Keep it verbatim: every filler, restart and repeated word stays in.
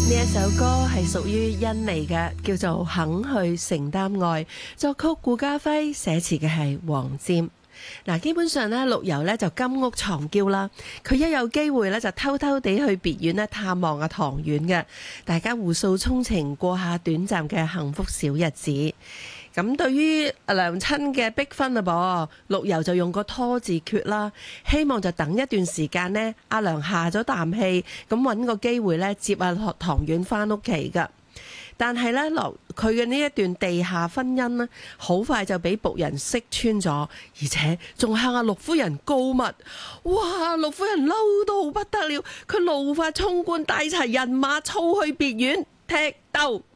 呢一首歌係屬於甄妮嘅，叫做《肯去承擔愛》，作曲顧嘉輝，寫詞嘅係黃霑。嗱，基本上咧，陸游咧就金屋藏嬌啦。佢一有機會咧，就偷偷地去別院咧探望阿唐婉嘅，大家互訴衷情，過下短暫嘅幸福小日子。咁對於娘親嘅逼婚啦噃，陸游就用個拖字訣啦，希望就等一段時間呢，阿娘下咗啖氣，咁揾個機會咧接阿唐婉翻屋企噶。但係咧，落佢嘅呢一段地下婚姻呢，好快就俾僕人識穿咗，而且仲向阿陸夫人告密。哇！陸夫人嬲到不得了，佢怒髮衝冠，帶齊人馬操去別院踢鬥。